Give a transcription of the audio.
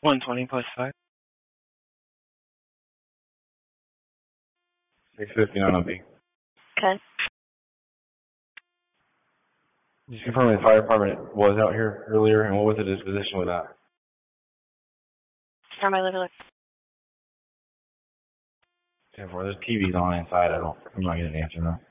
120 plus 5. 659 on B. Okay. Just confirm the fire department was out here earlier, and what was the disposition with that? From my living room. 10-4. There's TVs on inside. I'm not getting an answer now.